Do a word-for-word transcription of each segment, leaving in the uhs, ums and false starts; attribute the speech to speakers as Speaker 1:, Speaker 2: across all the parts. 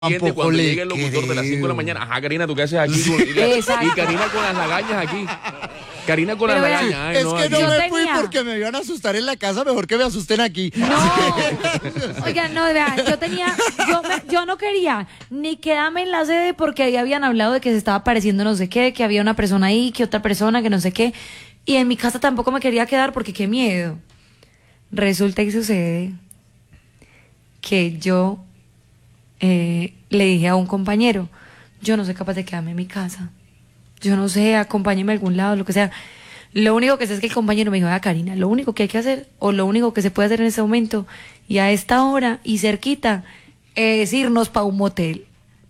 Speaker 1: Cuando llegue el locutor de las cinco de la mañana, ajá, Karina, ¿tú qué haces aquí? Sí. Y, y Karina con las lagañas aquí. Karina con
Speaker 2: Pero
Speaker 1: las
Speaker 2: vean,
Speaker 1: lagañas. Ay,
Speaker 3: es
Speaker 1: no,
Speaker 3: que
Speaker 1: aquí.
Speaker 3: no
Speaker 2: Yo
Speaker 3: me
Speaker 2: tenía-
Speaker 3: fui porque me iban a asustar en la casa, mejor que me asusten aquí.
Speaker 2: No, oigan, no, vean, yo tenía, yo, me- yo no quería ni quedarme en la sede porque ahí habían hablado de que se estaba apareciendo no sé qué, que había una persona ahí, que otra persona, que no sé qué, y en mi casa tampoco me quería quedar porque qué miedo. Resulta y sucede que yo eh, le dije a un compañero, yo no soy capaz de quedarme en mi casa, yo no sé, acompáñeme a algún lado, lo que sea. Lo único que sé es que el compañero me dijo, ah, Karina, lo único que hay que hacer, o lo único que se puede hacer en ese momento, y a esta hora, y cerquita, es irnos para un motel.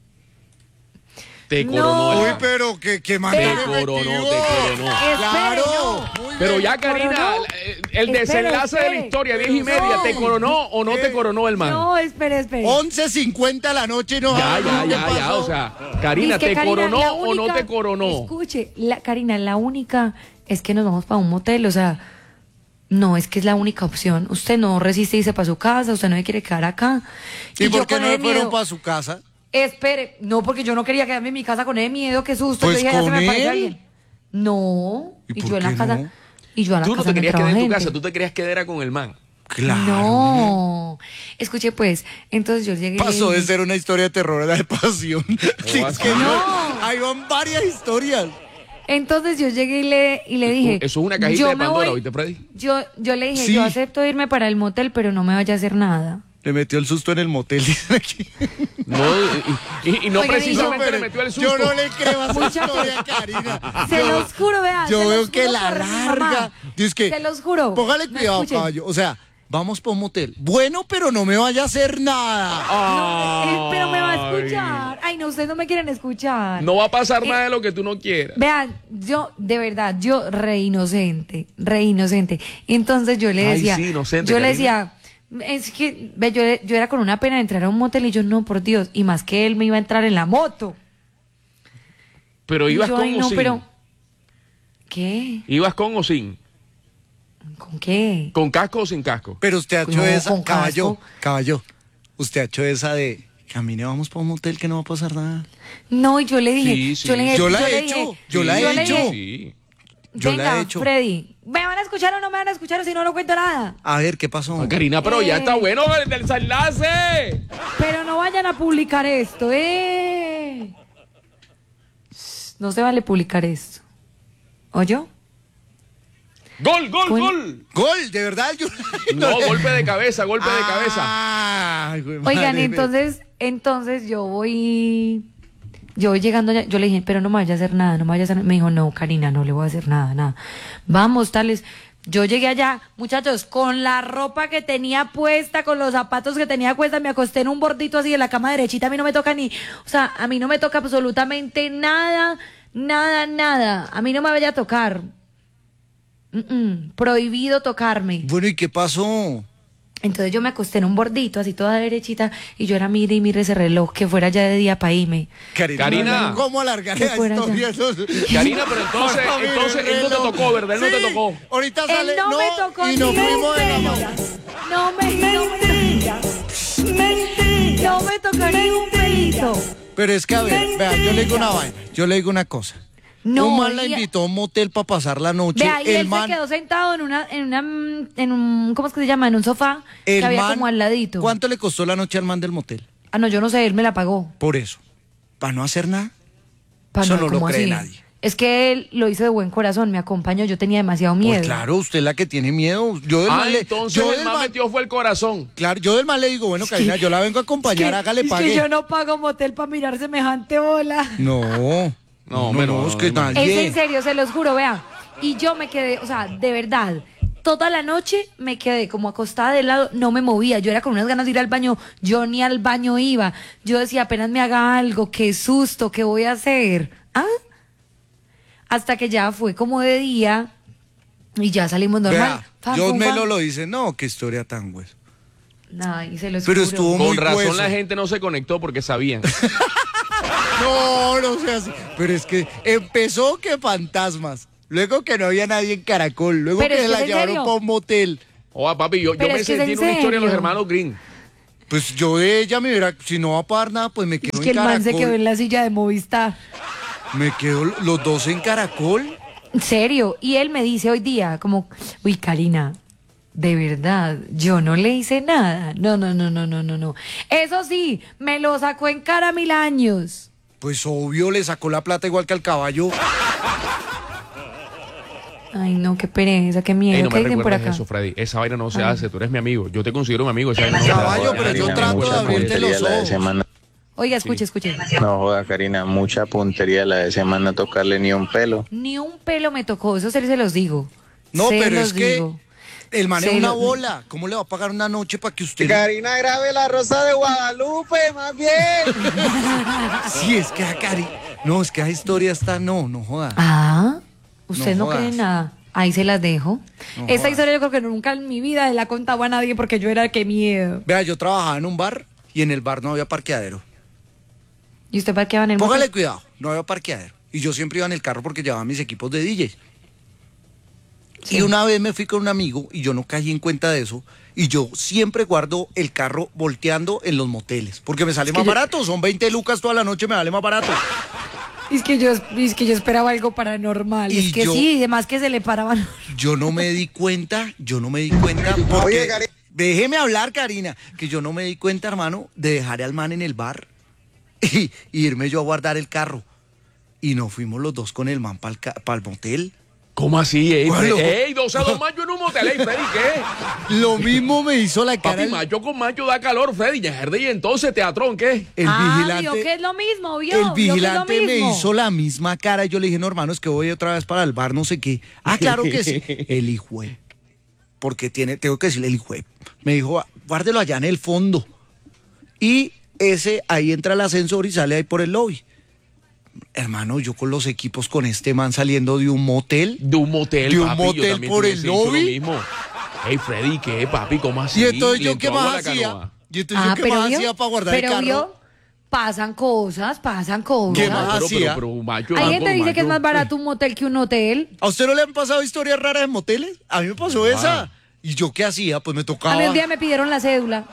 Speaker 1: Te
Speaker 2: No.
Speaker 1: coronó.
Speaker 3: Uy,
Speaker 1: el-
Speaker 3: pero que, que man
Speaker 1: Te
Speaker 3: tan
Speaker 1: coronó,
Speaker 3: efectivo.
Speaker 1: te coronó.
Speaker 3: Claro.
Speaker 2: Espere,
Speaker 3: Muy
Speaker 1: Pero
Speaker 3: bien.
Speaker 1: ya, Karina,
Speaker 2: ¿Coronó?
Speaker 1: el, el
Speaker 2: Espere,
Speaker 1: desenlace de la
Speaker 2: espere.
Speaker 1: historia, diez y media,
Speaker 2: No.
Speaker 1: ¿te coronó o no te coronó el man?
Speaker 2: No, espere, espere.
Speaker 3: once cincuenta de la noche no
Speaker 1: Ya,
Speaker 3: sabe
Speaker 1: ya,
Speaker 3: qué
Speaker 1: ya, ya,
Speaker 3: pasó.
Speaker 1: o sea, Karina,
Speaker 2: Dice que,
Speaker 1: ¿te
Speaker 2: Karina,
Speaker 1: coronó
Speaker 2: la
Speaker 1: o no
Speaker 2: única-
Speaker 1: te coronó?
Speaker 2: Escuche, la, Karina, la única es que nos vamos para un motel, o sea, no, es que es la única opción. Usted no resiste irse para su casa, usted no se quiere quedar acá.
Speaker 3: ¿Y
Speaker 2: yo
Speaker 3: por qué
Speaker 2: con
Speaker 3: no
Speaker 2: ese
Speaker 3: se fueron
Speaker 2: miedo-
Speaker 3: para su casa?
Speaker 2: Espere, no, porque yo no quería quedarme en mi casa con ese miedo, qué susto.
Speaker 3: Pues
Speaker 2: yo dije, ya se
Speaker 3: con
Speaker 2: me parecía
Speaker 3: él.
Speaker 2: bien. No,
Speaker 3: ¿Y
Speaker 2: y,
Speaker 3: por
Speaker 2: yo en la
Speaker 3: qué
Speaker 2: casa.
Speaker 3: no?
Speaker 2: Y yo a la
Speaker 1: Tú no
Speaker 2: casa
Speaker 1: te querías
Speaker 2: entraba
Speaker 1: quedar en tu
Speaker 2: gente.
Speaker 1: casa, tú te querías quedar era con el man.
Speaker 3: Claro.
Speaker 2: No. Escuche, pues, entonces yo llegué.
Speaker 3: Pasó de ser una historia de terror a la de pasión. Sí, es que
Speaker 2: No.
Speaker 3: no. Ahí van varias historias.
Speaker 2: Entonces yo llegué y le, y le dije.
Speaker 1: Eso es una cajita
Speaker 2: yo
Speaker 1: de
Speaker 2: me
Speaker 1: Pandora,
Speaker 2: voy-
Speaker 1: ¿oíste, Freddy?
Speaker 2: Yo, yo le dije,
Speaker 3: Sí.
Speaker 2: yo acepto irme para el motel, pero no me vaya a hacer nada.
Speaker 3: Le metió el susto en el motel, dicen aquí.
Speaker 1: No, y, y- y no
Speaker 2: Oigan, y
Speaker 1: precisamente
Speaker 3: Pero
Speaker 1: le metió el susto.
Speaker 3: yo no le creo a esa
Speaker 2: Muchachos.
Speaker 3: historia, Karina.
Speaker 2: Se
Speaker 3: Yo-
Speaker 2: los juro, vean.
Speaker 3: Yo
Speaker 2: se
Speaker 3: veo
Speaker 2: los
Speaker 3: que
Speaker 2: juro
Speaker 3: la
Speaker 2: por mi
Speaker 3: larga.
Speaker 2: mamá.
Speaker 3: Dice que,
Speaker 2: Se los juro.
Speaker 3: Póngale
Speaker 2: No,
Speaker 3: cuidado,
Speaker 2: escuchen.
Speaker 3: caballo. O sea, vamos para un motel. Bueno, pero no me vaya a hacer nada.
Speaker 2: Eh, pero me va a
Speaker 1: Ay.
Speaker 2: escuchar. Ay, no, ustedes no me quieren escuchar.
Speaker 1: No va a pasar
Speaker 2: Eh,
Speaker 1: nada de lo que tú no quieras.
Speaker 2: Vean, yo, de verdad, yo re inocente, re inocente. Entonces yo le
Speaker 1: Ay,
Speaker 2: decía,
Speaker 1: sí, inocente,
Speaker 2: yo le
Speaker 1: Karina.
Speaker 2: decía, es que, ve, yo, yo era con una pena de entrar a un motel y yo, no, por Dios, y más que él me iba a entrar en la moto.
Speaker 1: Pero
Speaker 2: Y
Speaker 1: ibas
Speaker 2: yo,
Speaker 1: con
Speaker 2: ay,
Speaker 1: o
Speaker 2: no,
Speaker 1: sin.
Speaker 2: pero, ¿qué?
Speaker 1: ¿Ibas con o sin?
Speaker 2: ¿Con qué?
Speaker 1: ¿Con casco o sin casco?
Speaker 3: Pero usted ha hecho
Speaker 2: No,
Speaker 3: esa,
Speaker 2: con
Speaker 3: caballo,
Speaker 2: casco.
Speaker 3: caballo. Usted ha hecho esa de, camine, vamos para un motel que no va a pasar nada.
Speaker 2: No, y yo le dije,
Speaker 1: Sí, sí.
Speaker 2: yo le dije,
Speaker 3: Yo la
Speaker 2: yo
Speaker 3: he
Speaker 2: le
Speaker 3: hecho,
Speaker 2: dije,
Speaker 3: yo la he
Speaker 2: le
Speaker 3: hecho.
Speaker 2: dije,
Speaker 1: Sí.
Speaker 3: Yo la
Speaker 2: venga,
Speaker 3: he hecho.
Speaker 2: Freddy, ¿me van a escuchar o no me van a escuchar o si no, no cuento nada?
Speaker 3: A ver, ¿qué pasó?
Speaker 1: Ah, Karina, pero ya
Speaker 2: Eh.
Speaker 1: está bueno el desenlace.
Speaker 2: Pero no vayan a publicar esto, ¿eh? No se vale publicar esto. ¿Oyó?
Speaker 1: Gol, gol,
Speaker 2: ¿Cuál?
Speaker 1: gol.
Speaker 3: Gol, de verdad. Yo...
Speaker 1: No, golpe de cabeza, golpe de cabeza.
Speaker 3: Ay, güey,
Speaker 2: Oigan,
Speaker 3: madre,
Speaker 2: entonces, entonces yo voy, yo voy llegando allá, yo le dije, pero no me vaya a hacer nada, no me vaya a hacer nada. Me dijo, no, Karina, no le voy a hacer nada, nada. Vamos, tales. Yo llegué allá, muchachos, con la ropa que tenía puesta, con los zapatos que tenía puesta, me acosté en un bordito así de la cama derechita, a mí no me toca ni, o sea, a mí no me toca absolutamente nada, nada, nada. A mí no me vaya a tocar. Mm, mm, prohibido tocarme.
Speaker 3: Bueno, ¿y qué pasó?
Speaker 2: Entonces yo me acosté en un bordito, así toda derechita, y yo era mire y mire ese reloj, que fuera ya de día para irme.
Speaker 3: Karina,
Speaker 1: Karina.
Speaker 3: ¿cómo alargar
Speaker 2: Que
Speaker 3: la
Speaker 2: fuera
Speaker 3: historia?
Speaker 1: Karina, pero entonces,
Speaker 3: Por favor,
Speaker 1: entonces
Speaker 3: el
Speaker 1: él no te
Speaker 3: reloj.
Speaker 1: tocó, ¿verdad? Él no te
Speaker 3: Sí,
Speaker 1: tocó.
Speaker 3: Ahorita sale,
Speaker 2: Él no, me tocó
Speaker 3: y
Speaker 2: ni
Speaker 3: nos
Speaker 2: un
Speaker 3: fuimos de la
Speaker 2: pelo.
Speaker 3: mano.
Speaker 2: No me, no me, no me tocó ni un pelito.
Speaker 3: Pero es que, a ver, vea, yo le digo una vaina, yo le digo una cosa.
Speaker 2: No,
Speaker 3: un man la
Speaker 2: y-
Speaker 3: invitó a un motel para pasar la noche.
Speaker 2: Vea, y
Speaker 3: el
Speaker 2: él
Speaker 3: man,
Speaker 2: se quedó sentado en una, en una, en un, ¿cómo es que se llama? En un sofá
Speaker 3: el
Speaker 2: que había
Speaker 3: man-
Speaker 2: como al ladito.
Speaker 3: ¿Cuánto le costó la noche al man del motel?
Speaker 2: Ah, no, yo no sé, él me la pagó.
Speaker 3: Por eso. ¿Para no hacer nada?
Speaker 2: Pa-
Speaker 3: Eso no lo
Speaker 2: ¿cómo
Speaker 3: cree
Speaker 2: así?
Speaker 3: nadie.
Speaker 2: Es que él lo hizo de buen corazón, me acompañó, yo tenía demasiado miedo.
Speaker 3: Pues claro, usted es la que tiene miedo. Yo del
Speaker 1: Ah,
Speaker 3: man le,
Speaker 1: entonces
Speaker 3: yo
Speaker 1: el
Speaker 3: del
Speaker 1: man
Speaker 3: man-
Speaker 1: metió fue el corazón.
Speaker 3: claro, yo del man le digo, bueno, Karina, yo la vengo a acompañar,
Speaker 2: que-
Speaker 3: hágale
Speaker 2: es
Speaker 3: pague.
Speaker 2: que yo no pago motel para mirar semejante bola.
Speaker 3: No,
Speaker 1: No,
Speaker 3: no,
Speaker 1: hombre,
Speaker 3: no,
Speaker 1: no,
Speaker 3: es que
Speaker 1: no, no.
Speaker 3: nadie.
Speaker 2: Es en serio, se los juro, vea. Y yo me quedé, o sea, de verdad, toda la noche me quedé como acostada de lado, no me movía. Yo era con unas ganas de ir al baño, yo ni al baño iba. Yo decía, apenas me haga algo, qué susto, ¿qué voy a hacer? ¿Ah? Hasta que ya fue como de día y ya salimos normal.
Speaker 3: Vea,
Speaker 2: Fan,
Speaker 3: Dios
Speaker 2: fum,
Speaker 3: me
Speaker 2: fan.
Speaker 3: lo, lo dice, no, qué historia tan hueso.
Speaker 2: Ay, se los
Speaker 3: Pero
Speaker 2: juro.
Speaker 3: estuvo
Speaker 1: Con
Speaker 3: muy
Speaker 1: razón
Speaker 3: hueso.
Speaker 1: la gente no se conectó porque sabían.
Speaker 3: No, no sea así. Pero es que empezó que fantasmas. Luego que no había nadie en Caracol. Luego
Speaker 2: Pero
Speaker 3: que
Speaker 2: es que
Speaker 3: la
Speaker 2: es en
Speaker 3: llevaron
Speaker 2: serio.
Speaker 3: para un motel.
Speaker 1: Oa, papi, yo, yo
Speaker 2: Pero
Speaker 1: me
Speaker 2: es que es
Speaker 1: sentí
Speaker 2: en
Speaker 1: en una historia de los
Speaker 2: serio.
Speaker 1: hermanos Green.
Speaker 3: Pues yo de ella me hubiera, si no va a pagar nada, pues me quedo
Speaker 2: Es
Speaker 3: en
Speaker 2: que el
Speaker 3: Caracol.
Speaker 2: man se quedó en la silla de Movistar.
Speaker 3: Me quedo los dos en Caracol.
Speaker 2: En serio. Y él me dice hoy día, como, uy, Karina, de verdad, yo no le hice nada. No, no, no, no, no, no, no. Eso sí, me lo sacó en cara mil años.
Speaker 3: Pues obvio, le sacó la plata igual que al caballo.
Speaker 2: Ay, no, qué pereza, qué miedo.
Speaker 1: Ey, no
Speaker 2: ¿Qué
Speaker 1: me
Speaker 2: dicen por
Speaker 1: recuerdes
Speaker 2: acá?
Speaker 1: eso, Freddy. Esa vaina no se
Speaker 2: Ay.
Speaker 1: hace. Tú eres mi amigo. Yo te considero mi amigo. Esa vaina no se
Speaker 3: Caballo,
Speaker 1: hace.
Speaker 3: pero yo
Speaker 4: Karina,
Speaker 3: trato de
Speaker 4: mucha
Speaker 3: abrirte
Speaker 4: puntería
Speaker 3: los
Speaker 4: la de
Speaker 3: ojos.
Speaker 4: semana.
Speaker 2: Oiga, escuche, escuche.
Speaker 4: No joda, Karina, mucha puntería la de semana tocarle ni un pelo.
Speaker 2: Ni un pelo me tocó, eso se, se los digo.
Speaker 3: No,
Speaker 2: Se
Speaker 3: pero
Speaker 2: los
Speaker 3: es que
Speaker 2: digo.
Speaker 3: el man es
Speaker 2: Se
Speaker 3: una
Speaker 2: lo-
Speaker 3: bola. ¿Cómo le va a pagar una noche para que usted...
Speaker 5: Karina grabe la Rosa de Guadalupe, más bien.
Speaker 3: Sí, es que a Cari... No, es que esa historia está... No, no joda.
Speaker 2: Ah, usted
Speaker 3: No
Speaker 2: no, cree
Speaker 3: jodas.
Speaker 2: nada. Ahí se las dejo.
Speaker 3: No
Speaker 2: Esta
Speaker 3: jodas.
Speaker 2: historia yo creo que nunca en mi vida la contaba a nadie porque yo era que miedo.
Speaker 3: Vea, yo trabajaba en un bar y en el bar no había parqueadero.
Speaker 2: ¿Y usted parqueaba en el
Speaker 3: Póngale
Speaker 2: motel?
Speaker 3: cuidado, no había parqueadero. Y yo siempre iba en el carro porque llevaba mis equipos de D J.
Speaker 2: Sí.
Speaker 3: Y una vez me fui con un amigo y yo no caí en cuenta de eso. Y yo siempre guardo el carro volteando en los moteles. Porque me sale
Speaker 2: Es que
Speaker 3: más
Speaker 2: yo-
Speaker 3: barato. Son veinte lucas toda la noche, me vale más barato.
Speaker 2: Es que yo, es que yo esperaba algo paranormal.
Speaker 3: Y
Speaker 2: es que
Speaker 3: yo-
Speaker 2: sí, además que se le paraban.
Speaker 3: Yo no me di cuenta, yo no me di cuenta. Porque,
Speaker 5: Oye, Cari-
Speaker 3: déjeme hablar, Karina. Que yo no me di cuenta, hermano, de dejar al man en el bar y, y irme yo a guardar el carro. Y nos fuimos los dos con el man para el motel.
Speaker 1: ¿Cómo así, ey?
Speaker 3: Bueno.
Speaker 1: Freddy? Ey, dos a dos mayo en un motel, ey, Freddy, ¿qué?
Speaker 3: Lo mismo me hizo la cara
Speaker 1: Papi,
Speaker 3: el,
Speaker 1: mayo con mayo da calor, Freddy. Ya y entonces, teatrón, ¿qué?
Speaker 3: el
Speaker 2: ah,
Speaker 3: vigilante.
Speaker 2: vio que es lo mismo, vio.
Speaker 3: El
Speaker 2: vio que es lo
Speaker 3: vigilante me
Speaker 2: mismo.
Speaker 3: hizo la misma cara. Yo le dije, no, hermano, es que voy otra vez para el bar, no sé qué. Ah, claro que sí. El hijo de- Porque tiene, tengo que decirle el hijo de- Me dijo, guárdelo allá en el fondo. Y ese, ahí entra el ascensor y sale ahí por el lobby. Hermano, yo con los equipos con este man saliendo de un motel.
Speaker 1: De un motel,
Speaker 3: ¿De un
Speaker 1: papi.
Speaker 3: motel
Speaker 1: yo también
Speaker 3: por
Speaker 1: te
Speaker 3: el
Speaker 1: hubiese dicho
Speaker 3: lobby?
Speaker 1: lo mismo. Ey, Freddy, ¿qué, papi? ¿Cómo así?
Speaker 3: Y entonces
Speaker 1: Le
Speaker 3: yo
Speaker 1: entró
Speaker 3: qué
Speaker 1: agua a
Speaker 3: más
Speaker 1: la
Speaker 3: hacía.
Speaker 1: canoa.
Speaker 3: Y entonces
Speaker 2: Ah,
Speaker 3: yo qué
Speaker 2: pero
Speaker 3: más
Speaker 2: vio,
Speaker 3: hacía para guardar
Speaker 2: pero
Speaker 3: el carro.
Speaker 2: vio, pasan cosas, pasan cosas.
Speaker 3: ¿Qué más
Speaker 1: pero,
Speaker 3: hacía?
Speaker 1: pero, pero, macho,
Speaker 2: Hay
Speaker 1: va
Speaker 2: gente
Speaker 1: por
Speaker 2: que dice que es
Speaker 1: macho.
Speaker 2: más barato un motel que un hotel.
Speaker 3: ¿A usted no le han pasado historias raras en moteles? A mí me pasó esa. ¿Y yo qué hacía? Pues me
Speaker 2: A
Speaker 3: tocaba.
Speaker 2: mí un día me pidieron la cédula.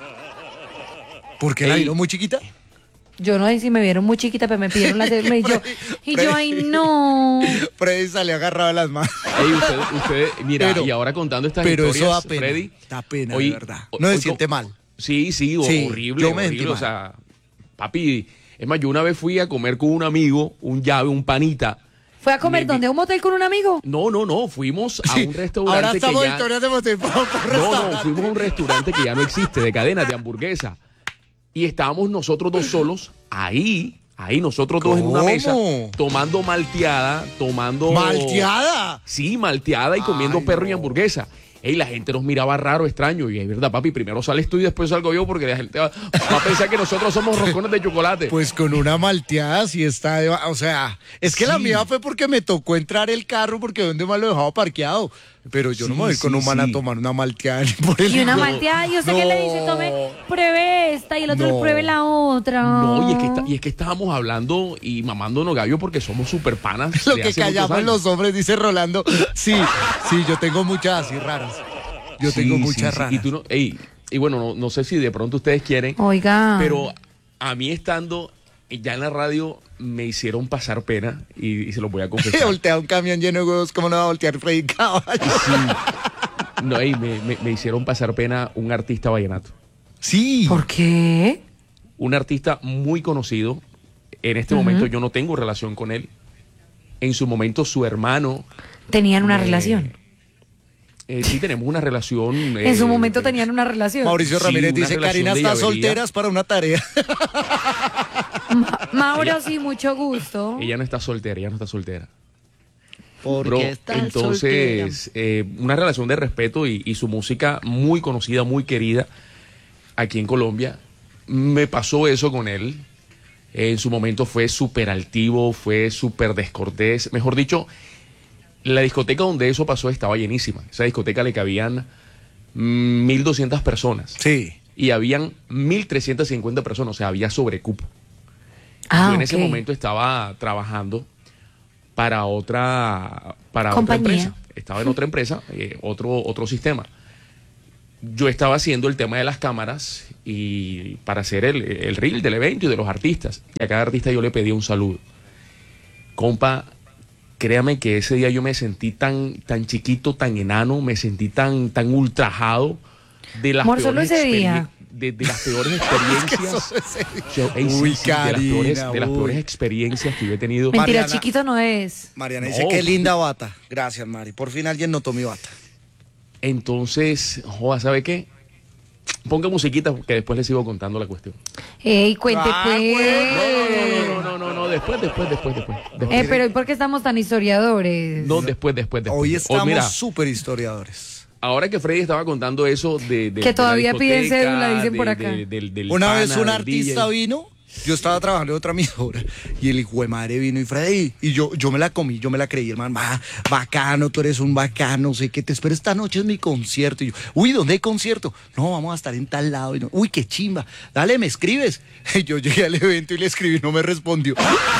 Speaker 3: ¿Por qué la
Speaker 1: Ey.
Speaker 3: vieron muy chiquita?
Speaker 2: Yo no sé si me vieron muy chiquita, pero me pidieron la cédula y yo, y yo, ay, no.
Speaker 3: Freddy sale agarrado de las manos.
Speaker 1: Ey, usted, usted, mira,
Speaker 3: Pero-
Speaker 1: y ahora contando estas
Speaker 3: pero
Speaker 1: historias,
Speaker 3: eso da pena,
Speaker 1: Freddy.
Speaker 3: da pena,
Speaker 1: hoy-
Speaker 3: de verdad.
Speaker 1: hoy-
Speaker 3: No se
Speaker 1: hoy-
Speaker 3: siente mal.
Speaker 1: Sí, sí,
Speaker 3: Sí,
Speaker 1: horrible,
Speaker 3: yo me sentí
Speaker 1: horrible. O
Speaker 3: mal.
Speaker 1: sea, papi, es más, yo una vez fui a comer con un amigo, un llave, un panita.
Speaker 2: ¿Fue a comer
Speaker 1: Me-
Speaker 2: dónde? ¿A un motel con un amigo?
Speaker 1: No, no, no, fuimos a
Speaker 3: Sí,
Speaker 1: un restaurante
Speaker 3: ahora estamos
Speaker 1: que
Speaker 3: en
Speaker 1: ya...
Speaker 3: historias de motel. Vamos por
Speaker 1: No, no,
Speaker 3: restaurante.
Speaker 1: fuimos a un restaurante que ya no existe, de cadenas, de hamburguesa. Y estábamos nosotros dos solos ahí, ahí nosotros dos en una
Speaker 3: ¿Cómo?
Speaker 1: mesa, tomando malteada, tomando...
Speaker 3: ¡Malteada!
Speaker 1: Sí, malteada y comiendo
Speaker 3: Ay,
Speaker 1: perro y
Speaker 3: no.
Speaker 1: hamburguesa. Ey, la gente nos miraba raro, extraño. Y es verdad, papi, primero sales tú y después salgo yo porque la gente va, va a pensar que nosotros somos roscones de chocolate.
Speaker 3: Pues con una malteada sí está. de- O sea, es que la
Speaker 1: Sí.
Speaker 3: mía fue porque me tocó entrar el carro porque donde más lo dejaba parqueado. Pero yo no
Speaker 1: Sí,
Speaker 3: me voy con
Speaker 1: sí,
Speaker 3: un man a
Speaker 1: sí.
Speaker 3: tomar una malteada ni por el
Speaker 2: Y una
Speaker 3: no.
Speaker 2: malteada, y usted que le dice, tome, pruebe esta, y el otro
Speaker 3: No.
Speaker 2: pruebe la otra.
Speaker 1: No, y es, que está- y es que estábamos hablando y mamándonos gallo porque somos super panas.
Speaker 3: Lo
Speaker 1: de
Speaker 3: que
Speaker 1: hace muchos
Speaker 3: callamos
Speaker 1: años.
Speaker 3: los hombres, dice Rolando. Sí, sí, yo tengo muchas así raras. Yo
Speaker 1: Sí,
Speaker 3: tengo
Speaker 1: sí,
Speaker 3: muchas
Speaker 1: sí.
Speaker 3: raras.
Speaker 1: Y, tú no, ey, y bueno, no, no sé si de pronto ustedes quieren,
Speaker 2: Oiga.
Speaker 1: pero a mí estando ya en la radio me hicieron pasar pena y, y se los voy a confesar.
Speaker 3: Voltea un camión lleno de huevos, ¿cómo no va a voltear Freddy Caballo?
Speaker 1: No, ey, me, me- me hicieron pasar pena un artista vallenato.
Speaker 3: Sí.
Speaker 2: ¿Por qué?
Speaker 1: Un artista muy conocido. En este momento yo no tengo relación con él. En su momento su hermano.
Speaker 2: Tenían una
Speaker 1: me-
Speaker 2: relación.
Speaker 1: eh, sí tenemos una relación.
Speaker 2: En su
Speaker 1: eh,
Speaker 2: momento
Speaker 1: eh,
Speaker 2: tenían una relación.
Speaker 3: Mauricio
Speaker 1: Sí,
Speaker 3: Ramírez
Speaker 1: una
Speaker 3: dice,
Speaker 1: relación
Speaker 3: Karina
Speaker 1: de
Speaker 3: está
Speaker 1: llavería.
Speaker 3: soltera es para una tarea.
Speaker 2: Ma- Mauro, sí, mucho gusto.
Speaker 1: Ella no está soltera, ella no está soltera.
Speaker 3: Porque
Speaker 1: Bro,
Speaker 3: está
Speaker 1: entonces, eh, una relación de respeto y, y su música muy conocida, muy querida aquí en Colombia. Me pasó eso con él. En su momento fue súper altivo, fue súper descortés. Mejor dicho, la discoteca donde eso pasó estaba llenísima. Esa discoteca le cabían mm, mil doscientas personas.
Speaker 3: Sí.
Speaker 1: Y habían mil trescientas cincuenta personas, o sea, había sobrecupo.
Speaker 2: Ah,
Speaker 1: Yo en ese
Speaker 2: ok.
Speaker 1: momento estaba trabajando para otra para
Speaker 2: Compañía.
Speaker 1: otra empresa. Estaba en otra empresa, eh, otro, otro sistema. yo estaba haciendo el tema de las cámaras y para hacer el, el reel del evento y de los artistas. Y a cada artista yo le pedía un saludo. Compa, créame que ese día yo me sentí tan, tan chiquito, tan enano, me sentí tan, tan ultrajado de las
Speaker 2: Amor, solo
Speaker 1: peores
Speaker 2: ese día.
Speaker 1: experien- de, de las peores experiencias. Yo- ey, sí,
Speaker 3: Uy,
Speaker 1: sí, de las
Speaker 3: Karina,
Speaker 1: peores, de las
Speaker 3: uy.
Speaker 1: peores experiencias que yo he tenido.
Speaker 2: Mentira,
Speaker 3: Mariana.
Speaker 2: chiquito no es.
Speaker 3: Mariana
Speaker 1: No.
Speaker 3: dice, qué linda bata. Gracias, Mari. Por fin alguien notó mi bata.
Speaker 1: Entonces, joda, ¿sabe qué? Ponga musiquita que después les sigo contando la cuestión.
Speaker 2: Ey, cuente
Speaker 3: Ah,
Speaker 2: pues.
Speaker 1: No, no, no, no, no, después, después, después, después. después.
Speaker 2: Eh, pero ¿y por qué estamos tan historiadores?
Speaker 1: No, después, después, después.
Speaker 3: Hoy
Speaker 1: Oh,
Speaker 3: estamos
Speaker 1: mira,
Speaker 3: súper historiadores.
Speaker 1: ahora que Freddy estaba contando eso de... de
Speaker 2: Que
Speaker 1: de
Speaker 2: todavía
Speaker 1: la
Speaker 2: piden
Speaker 1: discoteca,
Speaker 2: cédula, dicen por
Speaker 1: de-
Speaker 2: acá.
Speaker 1: de- del- del
Speaker 3: Una
Speaker 1: pana,
Speaker 3: vez un
Speaker 1: del
Speaker 3: artista
Speaker 1: D J.
Speaker 3: vino, yo estaba trabajando en otra emisora, y el hijo de madre vino y Freddy, y yo, yo me la comí, yo me la creí, hermano, va, bacano, tú eres un bacano, sé que te espero, esta noche es mi concierto. Y yo, uy, ¿dónde hay concierto? No, vamos a estar en tal lado. Y no, uy, qué chimba, dale, me escribes. Y yo llegué al evento y le escribí, no me respondió.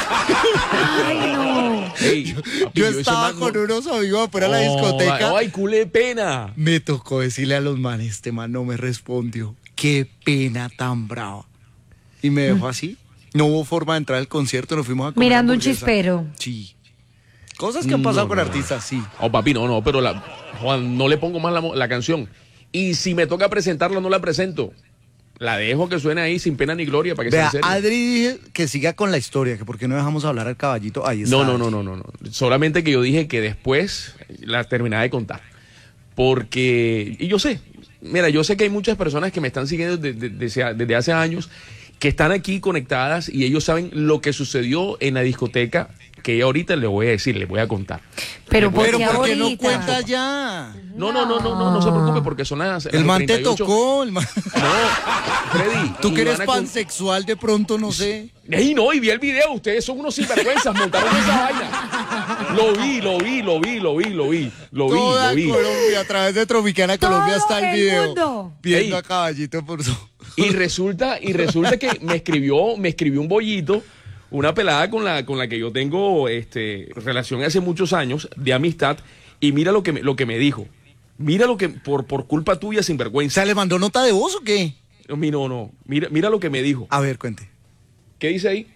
Speaker 2: Ay, no.
Speaker 1: Ey, papi,
Speaker 3: Yo
Speaker 1: ese
Speaker 3: estaba
Speaker 1: man
Speaker 3: con
Speaker 1: no-
Speaker 3: unos amigos afuera de la
Speaker 1: Oh,
Speaker 3: discoteca.
Speaker 1: ¡Ay, culé pena!
Speaker 3: Me tocó decirle a los manes, este man no me respondió. Qué pena tan brava. Y me dejó así. No hubo forma de entrar al concierto, nos fuimos a comer
Speaker 2: Mirando un
Speaker 3: hamburguesa.
Speaker 2: chispero.
Speaker 3: Sí. Cosas que han pasado
Speaker 1: No,
Speaker 3: con
Speaker 1: no.
Speaker 3: artistas, sí.
Speaker 1: Oh, papi, no, no, pero la, Juan, no le pongo más la, mo- la canción. Y si me toca presentarla, no la presento. La dejo que suene ahí sin pena ni gloria para que
Speaker 3: Vea,
Speaker 1: sea en serio.
Speaker 3: Adri dije que siga con la historia, que por qué no dejamos hablar al caballito. Ahí está.
Speaker 1: No, no, no, no, no, no. Solamente que yo dije que después la terminaba de contar. Porque, y yo sé, mira, yo sé que hay muchas personas que me están siguiendo de- de- desde, desde hace años, que están aquí conectadas y ellos saben lo que sucedió en la discoteca, que yo ahorita les voy a decir, les voy a contar.
Speaker 2: Pero
Speaker 1: Les voy a-
Speaker 3: Pero
Speaker 2: porque
Speaker 3: ¿por qué no
Speaker 2: ahorita?
Speaker 3: cuenta ya?
Speaker 1: No, no, no, no, no, no se preocupe porque son las,
Speaker 3: El
Speaker 1: las
Speaker 3: man te
Speaker 1: treinta y ocho.
Speaker 3: tocó, el man.
Speaker 1: No, Freddy.
Speaker 3: Tú que
Speaker 1: y
Speaker 3: eres
Speaker 1: van a con-
Speaker 3: pansexual de pronto, no sé.
Speaker 1: Ey, no, y vi el video, ustedes son unos sinvergüenzas, montaron esa vaina. Lo vi, lo vi, lo vi, lo vi, lo vi, lo vi,
Speaker 3: Toda
Speaker 1: lo vi.
Speaker 3: Colombia, a través de Tropicana Colombia
Speaker 2: Todo
Speaker 3: está el
Speaker 2: el
Speaker 3: video.
Speaker 2: mundo.
Speaker 3: Viendo
Speaker 1: Ey.
Speaker 3: a caballito por su...
Speaker 1: Y resulta, y resulta que me escribió, me escribió un bollito, una pelada con la, con la que yo tengo este, relación hace muchos años de amistad, y mira lo que me, lo que me dijo. Mira lo que, por, por culpa tuya,
Speaker 3: O
Speaker 1: sinvergüenza.
Speaker 3: sea, ¿le mandó nota de voz o qué?
Speaker 1: No, no, no. Mira, mira lo que me dijo.
Speaker 3: A ver, cuente.
Speaker 1: ¿Qué dice ahí?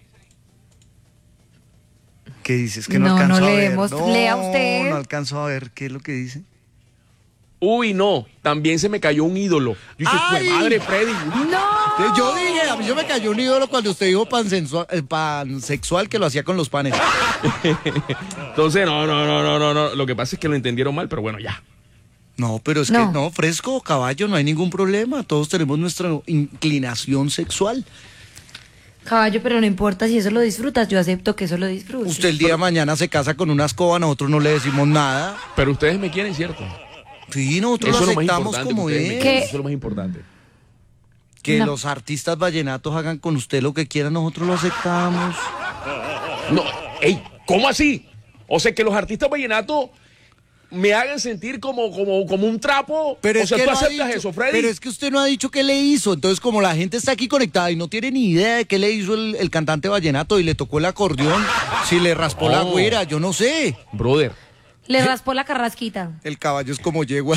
Speaker 3: ¿Qué dices? Que no,
Speaker 2: No,
Speaker 3: alcanzo
Speaker 2: no
Speaker 3: a ver.
Speaker 2: leemos. Lea usted.
Speaker 3: No alcanzo a ver qué es lo que dice.
Speaker 1: Uy, no, también se me cayó un ídolo. Yo dije,
Speaker 3: ¡Ay!
Speaker 1: "Jue madre, Freddy.
Speaker 2: ¡No!
Speaker 3: Yo dije, a mí yo me cayó un ídolo cuando usted dijo pansexual, eh, pansexual que lo hacía con los panes.
Speaker 1: Entonces, no, no, no, no, no, no. Lo que pasa es que lo entendieron mal, pero bueno, ya.
Speaker 3: No, pero es
Speaker 2: No.
Speaker 3: que no, fresco, caballo, no hay ningún problema. Todos tenemos nuestra inclinación sexual.
Speaker 2: Caballo, pero no importa si eso lo disfrutas, yo acepto que eso lo disfrutas.
Speaker 3: Usted el día de mañana se casa con una escoba, nosotros no le decimos nada.
Speaker 1: Pero ustedes me quieren, ¿cierto?
Speaker 3: Sí, nosotros
Speaker 1: Eso
Speaker 3: lo
Speaker 1: es lo más
Speaker 3: aceptamos
Speaker 1: importante.
Speaker 3: como
Speaker 1: que ustedes me
Speaker 3: es.
Speaker 1: quieren,
Speaker 2: ¿Qué?
Speaker 1: Eso es lo más importante.
Speaker 3: Que
Speaker 2: No.
Speaker 3: los artistas vallenatos hagan con usted lo que quieran, nosotros lo aceptamos.
Speaker 1: No, ey, ¿cómo así? O sea, que los artistas vallenatos me hagan sentir como, como, como un trapo.
Speaker 3: Pero
Speaker 1: o
Speaker 3: es
Speaker 1: sea,
Speaker 3: que
Speaker 1: ¿tú
Speaker 3: no ha
Speaker 1: aceptas
Speaker 3: dicho-
Speaker 1: eso, Freddy?
Speaker 3: Pero es que usted no ha dicho qué le hizo. Entonces, como la gente está aquí conectada y no tiene ni idea de qué le hizo el, el cantante vallenato y le tocó el acordeón, si le raspó la
Speaker 1: Oh.
Speaker 3: güera, yo no sé.
Speaker 1: Brother,
Speaker 2: Le raspó la carrasquita.
Speaker 3: El caballo es como yegua.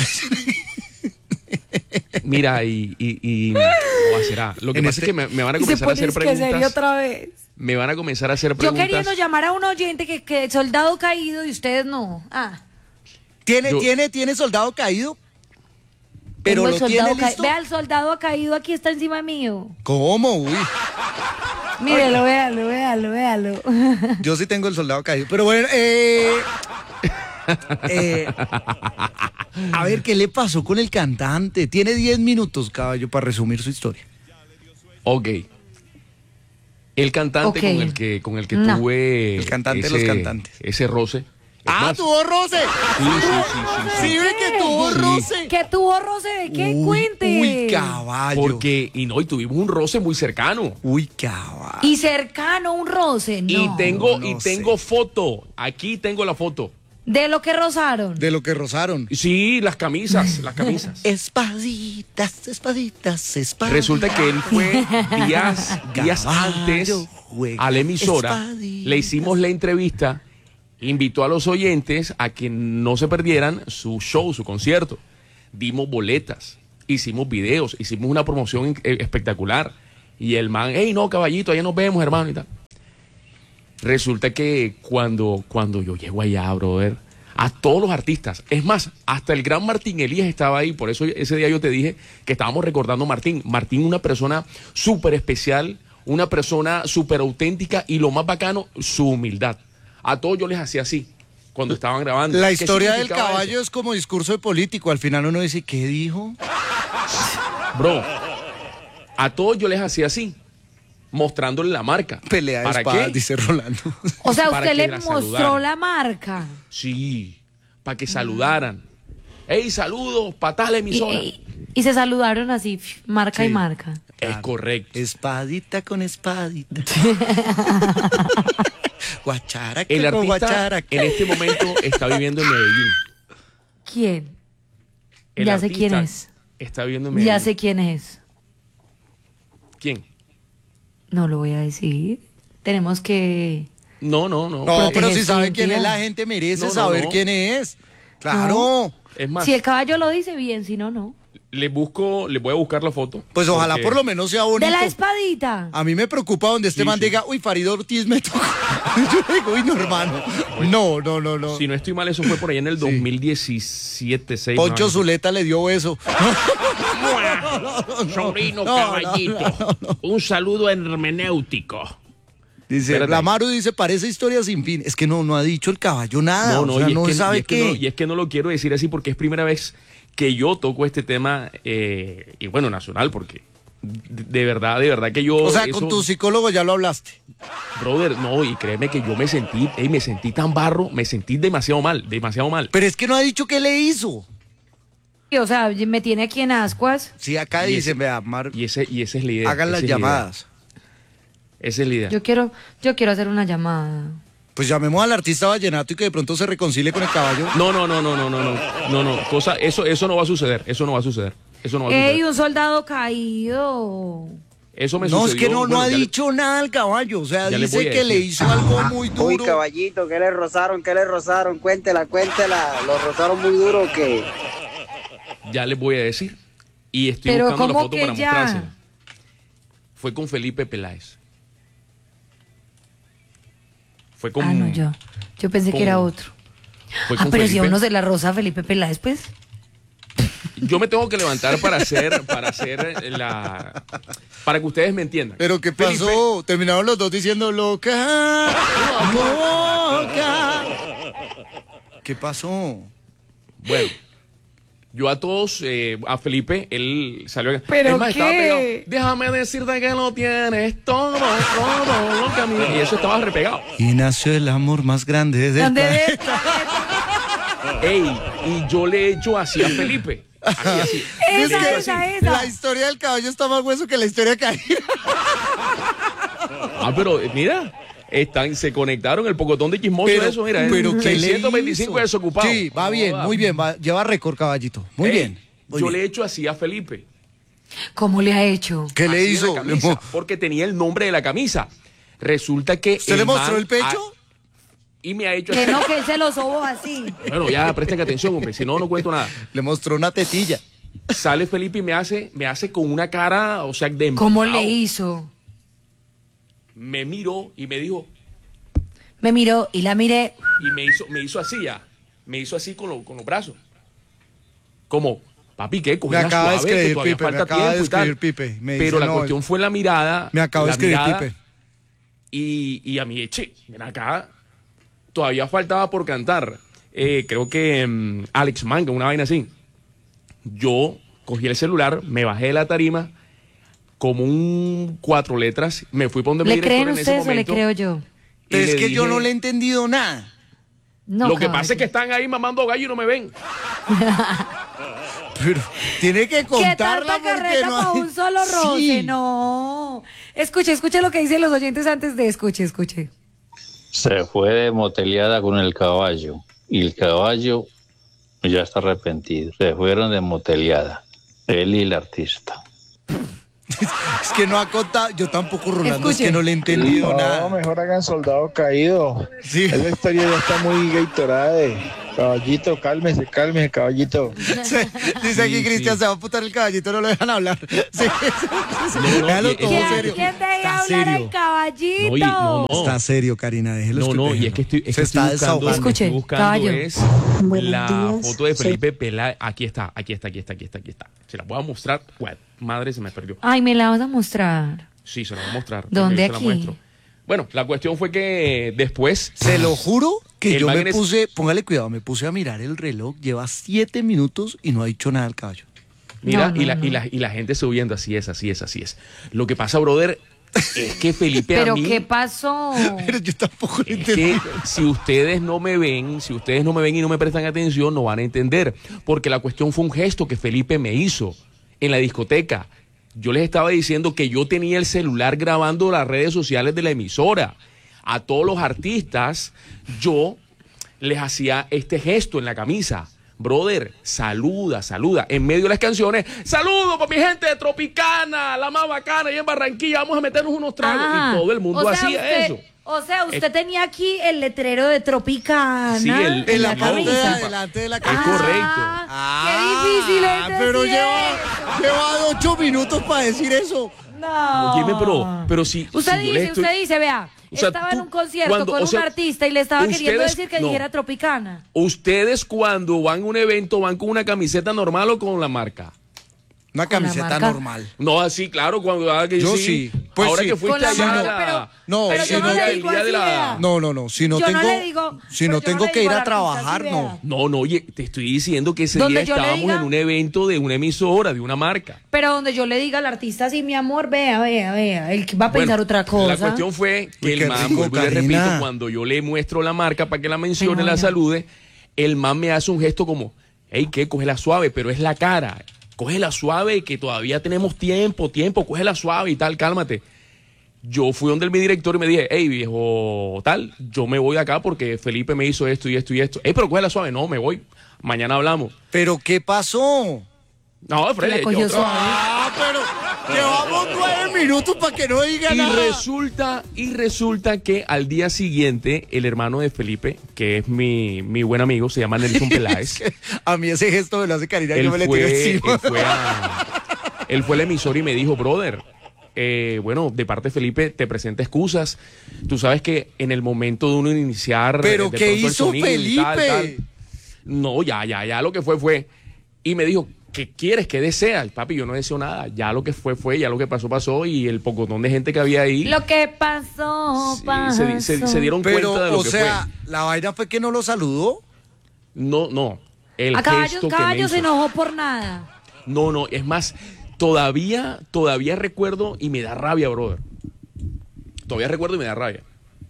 Speaker 1: mira, y... y, y o será. Lo que
Speaker 3: En
Speaker 1: pasa
Speaker 3: este-
Speaker 1: es que me, me van a
Speaker 2: Y se
Speaker 1: comenzar a
Speaker 2: pone
Speaker 1: hacer
Speaker 2: es que serio
Speaker 1: preguntas.
Speaker 2: otra vez.
Speaker 1: Me van a comenzar a hacer
Speaker 2: Yo
Speaker 1: preguntas.
Speaker 2: queriendo llamar a un oyente que, que soldado caído y ustedes no. Ah.
Speaker 3: ¿Tiene,
Speaker 1: Yo-
Speaker 3: tiene, tiene soldado caído? Pero
Speaker 2: tengo el
Speaker 3: lo
Speaker 2: soldado
Speaker 3: tiene
Speaker 2: ca-
Speaker 3: listo.
Speaker 2: Vea, el soldado ha caído, aquí está encima mío.
Speaker 3: ¿Cómo? Uy,
Speaker 2: Mírelo, véalo, véalo, véalo.
Speaker 3: yo sí tengo el soldado caído. Pero bueno, eh, eh, a ver, ¿qué le pasó con el cantante? Tiene diez minutos, caballo, para resumir su historia.
Speaker 1: Ok. El cantante
Speaker 2: Ok.
Speaker 1: con el que, con el que
Speaker 2: No.
Speaker 1: tuve...
Speaker 3: El cantante de los cantantes.
Speaker 1: Ese roce. Es
Speaker 3: ¡Ah,
Speaker 1: más,
Speaker 3: tuvo roce!
Speaker 1: Sí, sí, sí, sí, sí.
Speaker 3: ¿Sí ve que tuvo
Speaker 1: Sí.
Speaker 3: roce?
Speaker 2: ¿Qué tuvo roce de qué?
Speaker 3: Uy,
Speaker 2: Cuente.
Speaker 3: Uy, caballo.
Speaker 1: Porque, y no, y tuvimos un roce muy cercano.
Speaker 3: Uy, caballo.
Speaker 2: Y cercano un roce, no.
Speaker 1: Y tengo,
Speaker 3: no
Speaker 1: y
Speaker 3: sé.
Speaker 1: tengo foto. Aquí tengo la foto.
Speaker 2: De lo que rozaron.
Speaker 3: De lo que rozaron.
Speaker 1: Sí, las camisas, las camisas.
Speaker 3: Espaditas, espaditas, espaditas.
Speaker 1: Resulta que él fue días, días
Speaker 3: Caballo
Speaker 1: antes
Speaker 3: juega
Speaker 1: a la emisora.
Speaker 3: espaditas.
Speaker 1: Le hicimos la entrevista. Invitó a los oyentes a que no se perdieran su show, su concierto. Dimos boletas. hicimos videos, hicimos una promoción eh, espectacular. Y el man, hey, no, caballito, allá nos vemos, hermano, y tal. Resulta que cuando, cuando yo llego allá, brother, a todos los artistas, es más, hasta el gran Martín Elías estaba ahí, por eso ese día yo te dije que estábamos recordando a Martín. Martín, una persona súper especial, una persona súper auténtica y lo más bacano, su humildad. A todos yo les hacía así, cuando estaban grabando.
Speaker 3: La historia del
Speaker 1: significaba
Speaker 3: caballo
Speaker 1: eso?
Speaker 3: es como discurso de político, al final uno dice, ¿qué dijo?
Speaker 1: Bro, a todos yo les hacía así, mostrándole la marca.
Speaker 3: Pelea de
Speaker 1: ¿Para
Speaker 3: espadas,
Speaker 1: qué?
Speaker 3: dice Rolando.
Speaker 2: O sea,
Speaker 1: Para
Speaker 2: usted
Speaker 1: que
Speaker 2: le
Speaker 1: la
Speaker 2: mostró
Speaker 1: saludaran.
Speaker 2: la marca.
Speaker 1: Sí, para que saludaran. Hey, saludos, para tal
Speaker 2: Y,
Speaker 1: emisora.
Speaker 2: y- y se saludaron así, marca
Speaker 3: Sí.
Speaker 2: y marca.
Speaker 1: Es correcto.
Speaker 3: Espadita con espadita. Guachara
Speaker 1: El
Speaker 3: con
Speaker 1: artista
Speaker 3: guachara.
Speaker 1: en este momento está viviendo en Medellín.
Speaker 2: ¿Quién?
Speaker 1: El
Speaker 2: Ya sé
Speaker 1: artista
Speaker 2: quién es.
Speaker 1: Está viviendo en Medellín.
Speaker 2: Ya sé quién es.
Speaker 1: ¿Quién?
Speaker 2: No lo voy a decir. Tenemos que...
Speaker 1: No, no, no.
Speaker 3: No, pero si
Speaker 2: Proteger
Speaker 3: sabe
Speaker 2: su
Speaker 3: quién es,
Speaker 2: identidad.
Speaker 3: la gente merece
Speaker 1: No, no,
Speaker 3: saber
Speaker 1: no.
Speaker 3: quién es. Claro.
Speaker 1: Es más,
Speaker 2: Si el caballo lo dice bien, si no, no.
Speaker 1: le busco, le voy a buscar la foto.
Speaker 3: Pues ojalá
Speaker 1: porque
Speaker 3: por lo menos sea bonito.
Speaker 2: De la espadita.
Speaker 3: A mí me preocupa donde este
Speaker 1: Sí,
Speaker 3: man
Speaker 1: sí.
Speaker 3: diga, uy, Farid Ortiz me tocó. Yo digo, uy, no, hermano. No, no, no, no.
Speaker 1: Si no estoy mal, eso fue por ahí en el dos mil diecisiete, seis.
Speaker 3: Poncho
Speaker 1: no,
Speaker 3: Zuleta le dio beso.
Speaker 1: Sobrino
Speaker 3: no,
Speaker 1: caballito. Un saludo hermenéutico.
Speaker 3: Dice,
Speaker 1: Espérate.
Speaker 3: la Maru dice, parece historia sin fin. Es que no, no ha dicho el caballo nada.
Speaker 1: No, no,
Speaker 3: o sea,
Speaker 1: y, es
Speaker 3: no
Speaker 1: que,
Speaker 3: sabe
Speaker 1: y es que
Speaker 3: qué.
Speaker 1: no, y es que no lo quiero decir así porque es primera vez que yo toco este tema, eh, y bueno, nacional, porque de, de verdad, de verdad que yo...
Speaker 3: O sea,
Speaker 1: eso-
Speaker 3: con tu psicólogo ya lo hablaste.
Speaker 1: Brother, no, y créeme que yo me sentí, ey, me sentí tan barro, me sentí demasiado mal, demasiado mal.
Speaker 3: Pero es que no ha dicho qué le hizo.
Speaker 2: Y, o sea, me tiene aquí en ascuas.
Speaker 3: Sí, acá
Speaker 1: Y
Speaker 3: dicen,
Speaker 1: ese-
Speaker 3: vea, Maru,
Speaker 1: Y, ese, y esa es la idea.
Speaker 3: hagan
Speaker 1: esa
Speaker 3: las
Speaker 1: es la idea,
Speaker 3: llamadas.
Speaker 1: Esa es la idea.
Speaker 2: Yo quiero, yo quiero hacer una llamada.
Speaker 3: Pues llamemos al artista vallenato y que de pronto se reconcilie con el caballo.
Speaker 1: No, no, no, no, no, no, no, no, no, cosa, eso, eso no va a suceder, eso no va a suceder, eso no va a
Speaker 2: ¡Ey,
Speaker 1: suceder.
Speaker 2: un soldado caído!
Speaker 1: Eso me
Speaker 3: No, es
Speaker 1: sucedió,
Speaker 3: que no, no
Speaker 1: bueno,
Speaker 3: ha
Speaker 1: ya le-
Speaker 3: dicho nada al caballo. O sea,
Speaker 1: ya les
Speaker 3: dice
Speaker 1: voy a
Speaker 3: que le
Speaker 1: decir.
Speaker 3: hizo algo muy
Speaker 5: Uy,
Speaker 3: duro.
Speaker 5: caballito, ¿qué le rozaron? ¿Qué le rozaron? Cuéntela, cuéntela. ¿Lo rozaron muy duro o qué?
Speaker 1: Ya les voy a decir. Y estoy
Speaker 2: Pero
Speaker 1: buscando la
Speaker 2: ¿cómo
Speaker 1: foto
Speaker 2: que
Speaker 1: para
Speaker 2: ya?
Speaker 1: mostrársela. Fue con Felipe Peláez. Fue con.
Speaker 2: Ah, no, yo. Yo pensé
Speaker 1: con-
Speaker 2: que era otro.
Speaker 1: Fue
Speaker 2: Ah,
Speaker 1: con
Speaker 2: pero si a
Speaker 1: Felipe.
Speaker 2: uno se la rosa Felipe Peláez, pues.
Speaker 1: Yo me tengo que levantar para hacer, para hacer la. Para que ustedes me entiendan.
Speaker 3: Pero ¿qué
Speaker 1: Felipe-
Speaker 3: pasó? Terminaron los dos diciendo loca, loca. ¿Qué pasó?
Speaker 1: Bueno, yo a todos, eh, a Felipe, él salió.
Speaker 2: ¿Pero
Speaker 1: es más, estaba
Speaker 2: qué?
Speaker 1: pegado. Déjame decirte que lo tienes todo, todo lo que a mí. Y eso estaba repegado.
Speaker 3: Y nació el amor más grande del
Speaker 2: ¿Dónde
Speaker 3: planeta.
Speaker 2: ves?
Speaker 1: Ey, y yo le he hecho así a Felipe. Así, así. Le he
Speaker 2: Esa,
Speaker 1: hecho
Speaker 2: esa,
Speaker 1: así.
Speaker 2: esa.
Speaker 3: La historia del caballo está más hueso que la historia de Karina.
Speaker 1: Ah, pero eh, mira, están, se conectaron el pocotón de chismoso de eso, mira. eh.
Speaker 3: pero ¿qué le
Speaker 1: seiscientos veinticinco
Speaker 3: hizo?
Speaker 1: desocupados.
Speaker 3: Sí, va bien,
Speaker 1: Joda.
Speaker 3: muy bien. va- lleva récord, caballito. Muy
Speaker 1: Ey,
Speaker 3: bien. muy
Speaker 1: yo
Speaker 3: bien.
Speaker 1: le he hecho así a Felipe.
Speaker 2: ¿Cómo le ha hecho?
Speaker 3: ¿Qué le
Speaker 1: Así en
Speaker 3: hizo?
Speaker 1: la
Speaker 3: Le
Speaker 1: camisa,
Speaker 3: mo-
Speaker 1: porque tenía el nombre de la camisa. Resulta que.
Speaker 3: ¿Usted le mostró
Speaker 1: man
Speaker 3: el pecho?
Speaker 1: ha- y me ha hecho
Speaker 2: Que
Speaker 1: así.
Speaker 2: no, que él se lo sobó así.
Speaker 1: Bueno, ya presten atención, hombre, si no, no cuento nada.
Speaker 3: Le mostró una tetilla.
Speaker 1: Sale Felipe y me hace, me hace con una cara, o sea, de
Speaker 2: ¿Cómo
Speaker 1: emputado.
Speaker 2: le hizo?
Speaker 1: Me miró y me dijo,
Speaker 2: Me miró y la miré.
Speaker 1: y me hizo, me hizo así ya. Me hizo así con, lo- con los brazos. Como, papi, ¿qué?
Speaker 3: Me
Speaker 1: Cogida
Speaker 3: acaba de
Speaker 1: suave, que
Speaker 3: escribir
Speaker 1: todavía
Speaker 3: Pipe, me
Speaker 1: falta
Speaker 3: acaba de
Speaker 1: tiempo y tal.
Speaker 3: escribir Pipe. Me
Speaker 1: Pero
Speaker 3: dice,
Speaker 1: la
Speaker 3: no,
Speaker 1: cuestión fue la mirada.
Speaker 3: Me acaba de
Speaker 1: la
Speaker 3: escribir
Speaker 1: mirada,
Speaker 3: Pipe.
Speaker 1: Y, y a mí, che, ven acá, todavía faltaba por cantar. Eh, creo que mm, Alex Manga, una vaina así. Yo cogí el celular, me bajé de la tarima, como un cuatro letras, me fui por donde mi
Speaker 2: ¿Le
Speaker 1: director
Speaker 2: creen
Speaker 1: en ese
Speaker 2: ustedes o le
Speaker 1: momento.
Speaker 2: creo yo?
Speaker 1: y
Speaker 3: Pero es
Speaker 1: le
Speaker 3: que yo
Speaker 1: dije,
Speaker 3: no le he entendido nada.
Speaker 2: No,
Speaker 1: Lo que
Speaker 2: caballo.
Speaker 1: pasa es que están ahí mamando gallo y no me ven.
Speaker 3: Pero tiene que
Speaker 2: ¿Qué
Speaker 3: contarla
Speaker 2: tanta
Speaker 3: porque
Speaker 2: carreta
Speaker 3: no hay-
Speaker 2: con un solo roce?
Speaker 3: Sí.
Speaker 2: No. Escuche, escuche lo que dicen los oyentes antes de escuche, escuche.
Speaker 4: Se fue de moteleada con el caballo y el caballo ya está arrepentido. Se fueron de moteleada, él y el artista.
Speaker 3: Es que no ha contado. Yo tampoco, Rolando, es
Speaker 2: Escuche.
Speaker 3: que no le he entendido
Speaker 6: No,
Speaker 3: nada.
Speaker 6: mejor hagan soldado caído.
Speaker 3: Sí.
Speaker 6: Esa historia ya está muy Gatorade.
Speaker 5: Caballito, cálmese, cálmese, caballito.
Speaker 3: Se- dice aquí
Speaker 1: Sí,
Speaker 3: Cristian,
Speaker 1: sí.
Speaker 3: se va a putar el caballito, no lo dejan hablar. Sí,
Speaker 1: No, no,
Speaker 3: déjalo
Speaker 1: y-
Speaker 3: todo
Speaker 2: ¿Quién,
Speaker 3: serio.
Speaker 2: ¿quién te deja
Speaker 3: Está
Speaker 2: hablar
Speaker 3: serio.
Speaker 2: al caballito?
Speaker 1: No, y- no, no.
Speaker 3: Está serio, Karina, déjelo.
Speaker 1: No, no,
Speaker 3: déjelo.
Speaker 1: y es que estoy, es
Speaker 3: Se
Speaker 1: que
Speaker 3: está
Speaker 1: estoy buscando,
Speaker 3: desahogando.
Speaker 2: Escuche,
Speaker 1: estoy buscando
Speaker 2: caballo.
Speaker 1: es
Speaker 6: Buenos
Speaker 1: la
Speaker 6: días,
Speaker 1: foto de
Speaker 6: soy-
Speaker 1: Felipe Peláez. Aquí está, aquí está, aquí está, aquí está, aquí está. Se la voy a mostrar. Bueno, madre, se me perdió.
Speaker 2: Ay, me la vas a mostrar.
Speaker 1: Sí, se la voy a mostrar.
Speaker 2: ¿Dónde
Speaker 1: Se la
Speaker 2: aquí?
Speaker 1: muestro. Bueno, la cuestión fue que después...
Speaker 3: Se lo juro que
Speaker 1: El
Speaker 3: yo
Speaker 1: man
Speaker 3: me
Speaker 1: en es-
Speaker 3: puse, póngale cuidado, me puse a mirar el reloj, lleva siete minutos y no ha dicho nada el caballo.
Speaker 1: Mira,
Speaker 2: No, no,
Speaker 1: y, la,
Speaker 2: no.
Speaker 1: y, la, y la gente subiendo, así es, así es, así es. Lo que pasa, brother, es que Felipe a
Speaker 2: ¿Pero
Speaker 1: mí...
Speaker 2: qué pasó?
Speaker 3: Pero yo tampoco lo
Speaker 1: Es
Speaker 3: entendí.
Speaker 1: que si ustedes no me ven, si ustedes no me ven y no me prestan atención, no van a entender. Porque la cuestión fue un gesto que Felipe me hizo en la discoteca. Yo les estaba diciendo que yo tenía el celular grabando las redes sociales de la emisora. A todos los artistas, yo les hacía este gesto en la camisa. Brother, saluda, saluda. En medio de las canciones, saludo para mi gente de Tropicana, la más bacana, y en Barranquilla, vamos a meternos unos tragos.
Speaker 2: Ah,
Speaker 1: y todo el mundo
Speaker 2: o sea,
Speaker 1: hacía
Speaker 2: usted-
Speaker 1: eso.
Speaker 2: O sea, usted tenía aquí el letrero de Tropicana
Speaker 1: Sí, el-
Speaker 2: en
Speaker 3: En
Speaker 2: la
Speaker 3: la parte de
Speaker 2: camisa.
Speaker 3: adelante de la
Speaker 1: Es
Speaker 3: camisa.
Speaker 1: correcto.
Speaker 2: Ah, qué difícil es decir
Speaker 3: pero lleva,
Speaker 2: eso.
Speaker 3: lleva ocho minutos para decir eso.
Speaker 2: No.
Speaker 1: Óyeme, pero, pero si.
Speaker 2: Usted
Speaker 1: si yo
Speaker 2: dice,
Speaker 1: le estoy-
Speaker 2: usted dice, vea,
Speaker 1: O sea,
Speaker 2: estaba en
Speaker 1: tú-
Speaker 2: un concierto
Speaker 1: cuando-
Speaker 2: con
Speaker 1: o
Speaker 2: un
Speaker 1: sea,
Speaker 2: artista y le estaba queriendo
Speaker 1: ustedes-
Speaker 2: decir que
Speaker 1: no.
Speaker 2: dijera Tropicana.
Speaker 1: Ustedes cuando van a un evento van con una camiseta normal o con la marca.
Speaker 3: Una
Speaker 2: Con la
Speaker 3: camiseta
Speaker 2: marca.
Speaker 3: normal.
Speaker 1: No, así, claro, cuando ah, que
Speaker 3: Yo sí. Pues
Speaker 1: ahora
Speaker 3: sí.
Speaker 1: que fuiste
Speaker 2: Con la
Speaker 1: allá
Speaker 2: marca,
Speaker 1: a la-
Speaker 2: pero-
Speaker 3: No,
Speaker 2: pero
Speaker 3: si
Speaker 2: yo
Speaker 3: no
Speaker 2: no le
Speaker 3: el
Speaker 2: digo
Speaker 1: día de
Speaker 2: así,
Speaker 1: la-
Speaker 2: vea.
Speaker 3: No, no, no. Si no
Speaker 2: Yo no
Speaker 3: tengo,
Speaker 2: le digo-
Speaker 3: si
Speaker 2: pues
Speaker 3: no
Speaker 2: yo
Speaker 3: tengo
Speaker 2: no le
Speaker 3: que
Speaker 2: digo
Speaker 3: ir
Speaker 2: al
Speaker 3: a
Speaker 2: artista,
Speaker 3: trabajar,
Speaker 2: sí,
Speaker 3: no.
Speaker 2: vea.
Speaker 1: No, no, oye, te estoy diciendo que ese
Speaker 2: Donde
Speaker 1: día
Speaker 2: yo le
Speaker 1: estábamos
Speaker 2: diga-
Speaker 1: en un evento de una emisora, de una marca.
Speaker 2: Pero donde yo le diga al artista, sí, mi amor, vea, vea, vea, él va a pensar
Speaker 1: Bueno,
Speaker 2: otra cosa.
Speaker 1: La cuestión fue que
Speaker 3: Uy,
Speaker 1: el
Speaker 3: qué
Speaker 1: man,
Speaker 3: rico,
Speaker 1: vuelvo y le
Speaker 3: Karina.
Speaker 1: repito, cuando yo le muestro la marca para que la mencione,
Speaker 2: Venga,
Speaker 1: la
Speaker 2: venga.
Speaker 1: salude, el man me hace un gesto como, hey, ¿qué? Cógela suave, pero es la cara. Cógela suave, que todavía tenemos tiempo, tiempo, cógela suave y tal, cálmate. Yo fui donde mi director y me dije, hey, viejo, tal, yo me voy de acá porque Felipe me hizo esto y esto y esto. Hey, pero cógela suave, no, me voy. Mañana hablamos.
Speaker 3: Pero ¿qué pasó?
Speaker 1: No,
Speaker 2: la
Speaker 1: Freddy,
Speaker 2: cogió
Speaker 1: yo-
Speaker 2: suave.
Speaker 3: Ah, pero llevamos nueve minutos para que no diga
Speaker 1: Y
Speaker 3: nada.
Speaker 1: resulta, y resulta que al día siguiente, el hermano de Felipe, que es mi, mi buen amigo, se llama Nelson Peláez.
Speaker 3: A mí ese gesto me lo hace Karina y
Speaker 1: él,
Speaker 3: yo me le
Speaker 1: fue,
Speaker 3: tiro
Speaker 1: él,
Speaker 3: encima.
Speaker 1: fue a- él fue al emisor y me dijo, brother, eh, bueno, de parte de Felipe te presenta excusas. Tú sabes que en el momento de uno iniciar...
Speaker 3: ¿Pero
Speaker 1: de
Speaker 3: qué
Speaker 1: pronto el
Speaker 3: hizo
Speaker 1: sonido y
Speaker 3: Felipe?
Speaker 1: tal, tal. No, ya, ya, ya lo que fue fue. Y me dijo, ¿qué quieres? ¿Qué deseas? Papi, yo no deseo nada. Ya lo que fue fue, ya lo que pasó pasó y el pocotón de gente que había ahí...
Speaker 2: Lo que pasó,
Speaker 1: sí,
Speaker 2: pasó.
Speaker 1: se, se- se dieron
Speaker 3: Pero,
Speaker 1: cuenta de lo
Speaker 3: o
Speaker 1: que
Speaker 3: sea,
Speaker 1: fue.
Speaker 3: la vaina fue que no lo saludó.
Speaker 1: No, no. El
Speaker 2: A caballo,
Speaker 1: gesto que me
Speaker 2: caballo se
Speaker 1: hizo.
Speaker 2: enojó por nada.
Speaker 1: No, no, es más, todavía, todavía recuerdo y me da rabia, brother. Todavía recuerdo y me da rabia.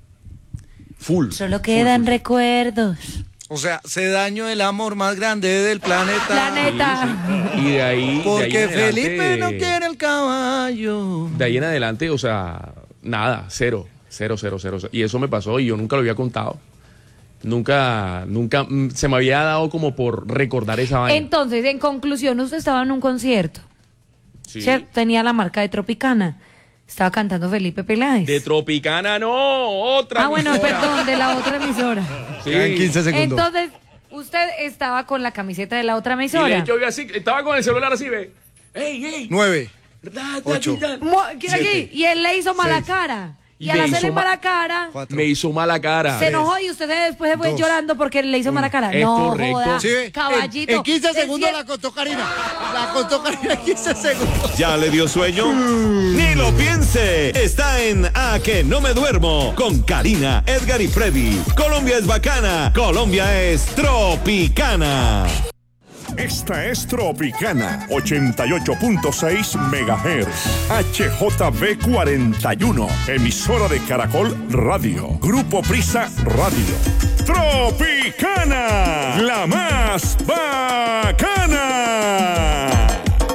Speaker 1: Full.
Speaker 2: Solo
Speaker 1: full,
Speaker 2: quedan
Speaker 1: full.
Speaker 2: recuerdos.
Speaker 3: O sea, se dañó el amor más grande del planeta.
Speaker 2: Planeta.
Speaker 1: Y de ahí. de ahí
Speaker 3: Porque
Speaker 1: en adelante-
Speaker 3: Felipe no quiere el caballo.
Speaker 1: De ahí en adelante, o sea, nada, cero, cero, cero, cero. Y eso me pasó y yo nunca lo había contado. Nunca, nunca mm, se me había dado como por recordar esa vaina.
Speaker 2: Entonces, en conclusión, usted estaba en un concierto.
Speaker 1: Sí.
Speaker 2: ¿Cierto? Tenía la marca de Tropicana. Estaba cantando Felipe Peláez.
Speaker 1: De Tropicana, no, otra.
Speaker 2: ah, bueno,
Speaker 1: emisora.
Speaker 2: perdón, de la otra emisora.
Speaker 1: Sí.
Speaker 3: Quedan quince segundos.
Speaker 2: Entonces, usted estaba con la camiseta de la otra
Speaker 1: Y de
Speaker 2: emisora.
Speaker 1: hecho, yo así, estaba con el celular así, ve. ¡Ey, ey!
Speaker 3: Nueve.
Speaker 1: Da, da,
Speaker 3: Ocho.
Speaker 1: da, da.
Speaker 2: Mo- ¿quién
Speaker 3: Siete.
Speaker 2: aquí? Y él le hizo mala
Speaker 3: Seis.
Speaker 2: cara. Y
Speaker 1: Y
Speaker 2: al
Speaker 1: me
Speaker 2: hacerle
Speaker 1: hizo ma-
Speaker 2: mala cara,
Speaker 3: Cuatro.
Speaker 1: Me hizo mala cara.
Speaker 2: se enojó y usted después se fue
Speaker 3: Dos.
Speaker 2: llorando porque le hizo mala cara.
Speaker 1: Es
Speaker 2: no,
Speaker 1: correcto.
Speaker 2: joda,
Speaker 3: Sí, ve,
Speaker 2: caballito.
Speaker 3: En, en quince
Speaker 2: Es
Speaker 3: segundos
Speaker 2: cien-
Speaker 3: la contó Karina. La contó Karina en quince segundos.
Speaker 7: ¿Ya le dio sueño? Ni lo piense. Está en A que no me duermo con Karina, Edgar y Freddy. Colombia es bacana. Colombia es tropicana.
Speaker 8: Esta es Tropicana, ochenta y ocho punto seis megahertz. H J B cuarenta y uno, emisora de Caracol Radio. Grupo Prisa Radio. Tropicana, la más bacana.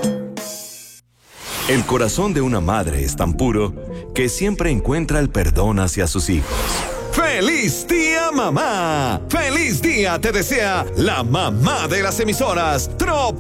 Speaker 7: El corazón de una madre es tan puro que siempre encuentra el perdón hacia sus hijos. ¡Feliz día, mamá! ¡Feliz día te desea la mamá de las emisoras, Trop!